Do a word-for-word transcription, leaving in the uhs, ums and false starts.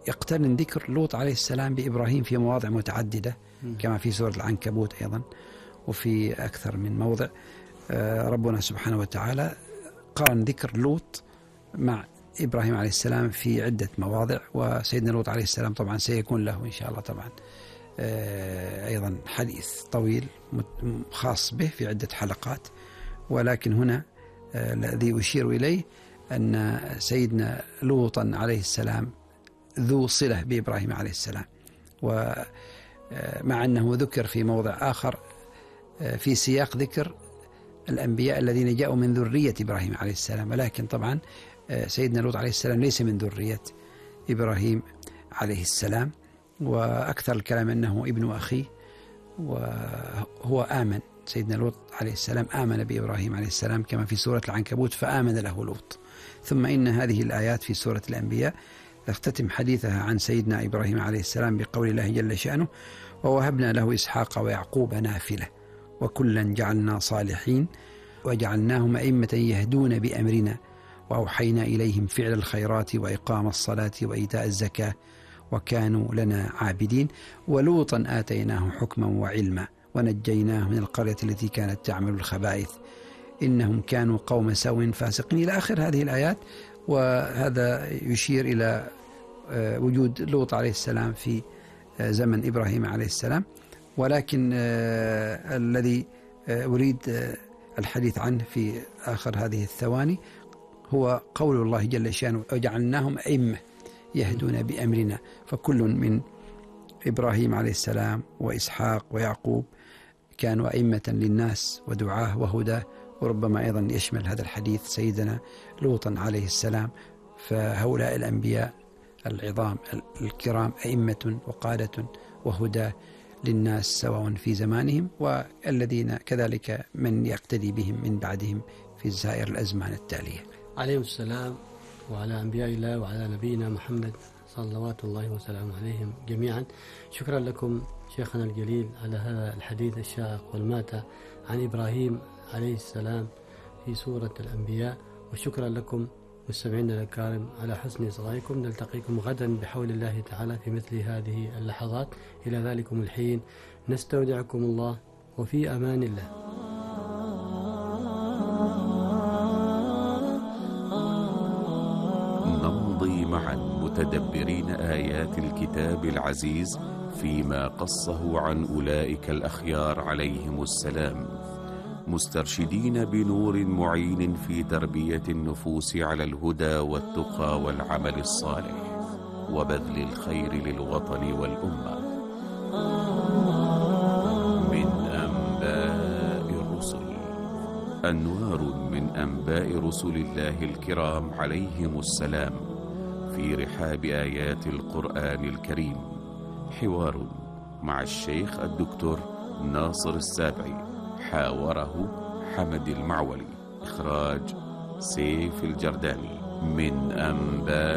يقترن ذكر لوط عليه السلام بإبراهيم في مواضع متعددة كما في سورة العنكبوت أيضا وفي أكثر من موضع. ربنا سبحانه وتعالى قارن ذكر لوط مع إبراهيم عليه السلام في عدة مواضع، وسيدنا لوط عليه السلام طبعا سيكون له إن شاء الله طبعا أيضا حديث طويل خاص به في عدة حلقات، ولكن هنا الذي أشير إليه أن سيدنا لوطا عليه السلام ذو صلة بإبراهيم عليه السلام، ومع أنه ذكر في موضع آخر في سياق ذكر الأنبياء الذين جاءوا من ذرية إبراهيم عليه السلام، ولكن طبعا سيدنا لوط عليه السلام ليس من ذرية إبراهيم عليه السلام، وأكثر الكلام أنه ابن أخيه، وهو آمن سيدنا لوط عليه السلام آمن بإبراهيم عليه السلام كما في سورة العنكبوت فآمن له لوط. ثم إن هذه الآيات في سورة الأنبياء تختتم حديثها عن سيدنا إبراهيم عليه السلام بقول الله جل شأنه: ووهبنا له إسحاق ويعقوب نافلة وكلا جعلنا صالحين وجعلناهم أئمة يهدون بأمرنا وأوحينا إليهم فعل الخيرات وإقام الصلاة وإيتاء الزكاة وكانوا لنا عابدين ولوطا آتيناه حكما وعلما ونجيناه من القرية التي كانت تعمل الخبائث إنهم كانوا قوم سوء فاسقين إلى آخر هذه الآيات. وهذا يشير إلى وجود لوط عليه السلام في زمن إبراهيم عليه السلام، ولكن الذي أريد الحديث عنه في آخر هذه الثواني هو قول الله جل شأنه: وجعلناهم أئمة يهدون بأمرنا. فكل من إبراهيم عليه السلام وإسحاق ويعقوب كانوا أئمة للناس ودعاه وهداه، وربما أيضا يشمل هذا الحديث سيدنا لوطا عليه السلام. فهؤلاء الأنبياء العظام الكرام أئمة وقادة وهداه للناس سواء في زمانهم والذين كذلك من يقتدي بهم من بعدهم في سائر الأزمان التالية عليهم السلام، وعلى أنبياء الله وعلى نبينا محمد صلوات الله وسلامه عليهم جميعا. شكرا لكم شيخنا الجليل على هذا الحديث الشائق والماتع عن إبراهيم عليه السلام في سورة الأنبياء، وشكرا لكم مستمعينا الكرام على حسن إصغائكم. نلتقيكم غدا بحول الله تعالى في مثل هذه اللحظات. إلى ذلكم الحين نستودعكم الله وفي أمان الله. نمضي معا متدبرين آيات الكتاب العزيز فيما قصه عن أولئك الأخيار عليهم السلام، مسترشدين بنور معين في تربية النفوس على الهدى والتقى والعمل الصالح وبذل الخير للوطن والأمة. من أنباء الرسل، أنوار من أنباء رسل الله الكرام عليهم السلام في رحاب آيات القرآن الكريم. حوار مع الشيخ الدكتور ناصر السابعي، حاوره حمد المعولي، إخراج سيف الجرداني. من أنباء